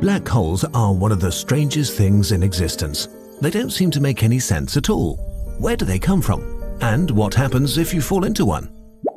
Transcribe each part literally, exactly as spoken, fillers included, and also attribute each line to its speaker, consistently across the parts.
Speaker 1: Black holes are one of the strangest things in existence. They don't seem to make any sense at all. Where do they come from? And what happens if you fall into one?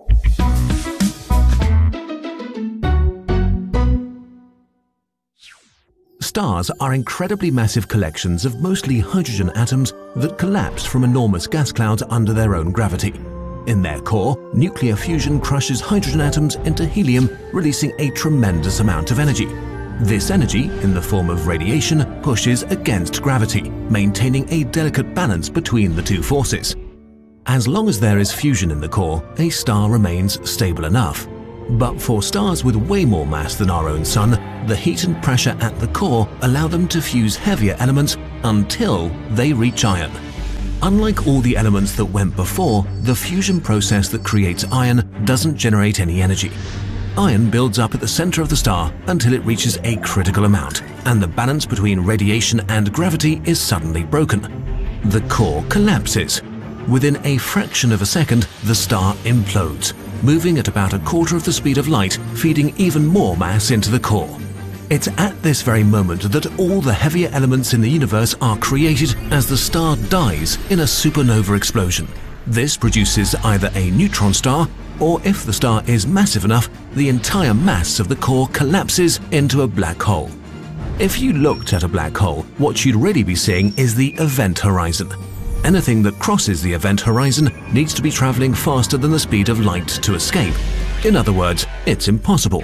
Speaker 1: Stars are incredibly massive collections of mostly hydrogen atoms that collapse from enormous gas clouds under their own gravity. In their core, nuclear fusion crushes hydrogen atoms into helium, releasing a tremendous amount of energy. This energy, in the form of radiation, pushes against gravity, maintaining a delicate balance between the two forces. As long as there is fusion in the core, a star remains stable enough. But for stars with way more mass than our own Sun, the heat and pressure at the core allow them to fuse heavier elements until they reach iron. Unlike all the elements that went before, the fusion process that creates iron doesn't generate any energy. Iron builds up at the center of the star until it reaches a critical amount, and the balance between radiation and gravity is suddenly broken. The core collapses. Within a fraction of a second, the star implodes, moving at about a quarter of the speed of light, feeding even more mass into the core. It's at this very moment that all the heavier elements in the universe are created as the star dies in a supernova explosion. This produces either a neutron star, or if the star is massive enough, the entire mass of the core collapses into a black hole. If you looked at a black hole, what you'd really be seeing is the event horizon. Anything that crosses the event horizon needs to be traveling faster than the speed of light to escape. In other words, it's impossible.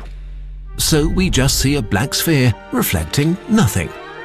Speaker 1: So we just see a black sphere reflecting nothing.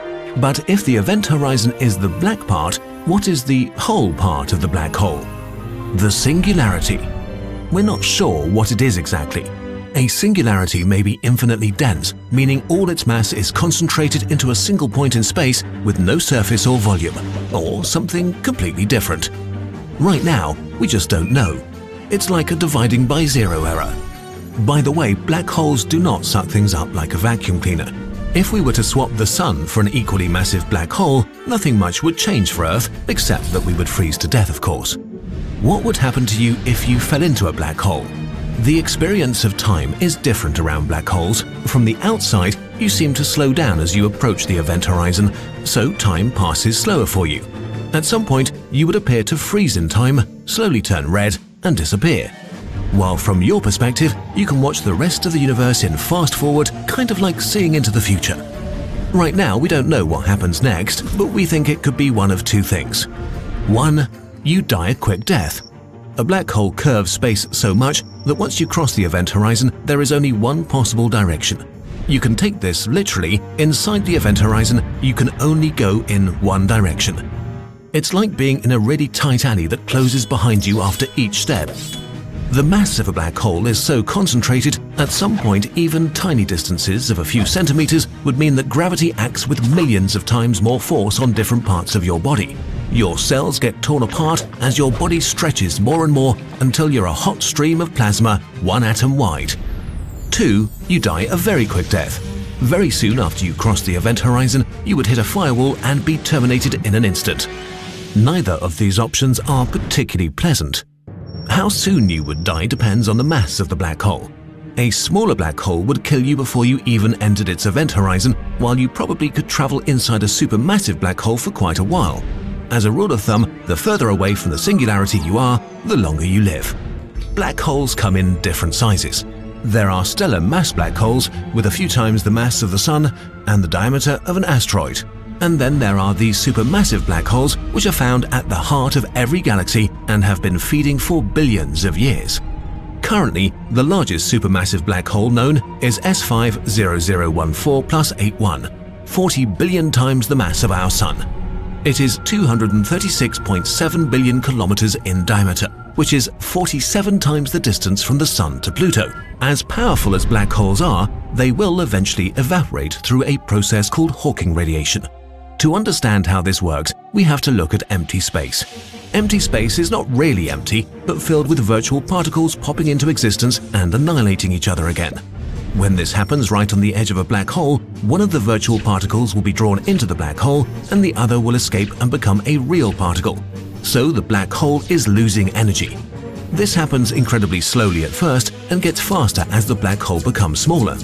Speaker 1: But if the event horizon is the black part, what is the whole part of the black hole? The singularity. We're not sure what it is exactly. A singularity may be infinitely dense, meaning all its mass is concentrated into a single point in space with no surface or volume, or something completely different. Right now, we just don't know. It's like a dividing by zero error. By the way, black holes do not suck things up like a vacuum cleaner. If we were to swap the Sun for an equally massive black hole, nothing much would change for Earth, except that we would freeze to death, of course. What would happen to you if you fell into a black hole? The experience of time is different around black holes. From the outside, you seem to slow down as you approach the event horizon, so time passes slower for you. At some point, you would appear to freeze in time, slowly turn red, and disappear. While from your perspective, you can watch the rest of the universe in fast forward, kind of like seeing into the future. Right now, we don't know what happens next, but we think it could be one of two things. One, you die a quick death. A black hole curves space so much that once you cross the event horizon, there is only one possible direction. You can take this literally. Inside the event horizon, you can only go in one direction. It's like being in a really tight alley that closes behind you after each step. The mass of a black hole is so concentrated, at some point even tiny distances of a few centimeters would mean that gravity acts with millions of times more force on different parts of your body. Your cells get torn apart as your body stretches more and more until you're a hot stream of plasma, one atom wide. Two, you die a very quick death. Very soon after you cross the event horizon, you would hit a firewall and be terminated in an instant. Neither of these options are particularly pleasant. How soon you would die depends on the mass of the black hole. A smaller black hole would kill you before you even entered its event horizon, while you probably could travel inside a supermassive black hole for quite a while. As a rule of thumb, the further away from the singularity you are, the longer you live. Black holes come in different sizes. There are stellar mass black holes with a few times the mass of the Sun and the diameter of an asteroid. And then there are these supermassive black holes which are found at the heart of every galaxy and have been feeding for billions of years. Currently, the largest supermassive black hole known is S five zero zero one four plus eighty-one, forty billion times the mass of our Sun. It is two hundred thirty-six point seven billion kilometers in diameter, which is forty-seven times the distance from the Sun to Pluto. As powerful as black holes are, they will eventually evaporate through a process called Hawking radiation. To understand how this works, we have to look at empty space. Empty space is not really empty, but filled with virtual particles popping into existence and annihilating each other again. When this happens right on the edge of a black hole, one of the virtual particles will be drawn into the black hole and the other will escape and become a real particle. So the black hole is losing energy. This happens incredibly slowly at first and gets faster as the black hole becomes smaller.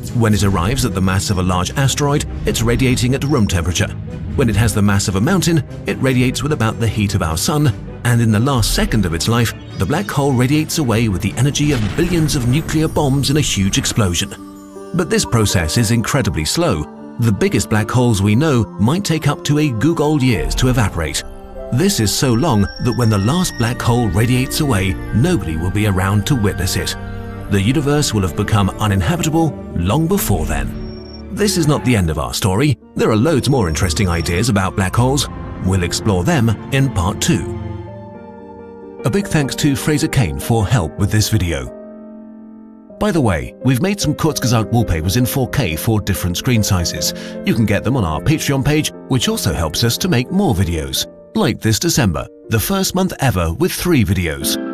Speaker 1: When it arrives at the mass of a large asteroid, it's radiating at room temperature. When it has the mass of a mountain, it radiates with about the heat of our Sun, and in the last second of its life, the black hole radiates away with the energy of billions of nuclear bombs in a huge explosion. But this process is incredibly slow. The biggest black holes we know might take up to a googol years to evaporate. This is so long that when the last black hole radiates away, nobody will be around to witness it. The universe will have become uninhabitable long before then. This is not the end of our story. There are loads more interesting ideas about black holes. We'll explore them in part two. A big thanks to Fraser Cain for help with this video. By the way, we've made some Kurzgesagt wallpapers in four K for different screen sizes. You can get them on our Patreon page, which also helps us to make more videos. Like this December, the first month ever with three videos.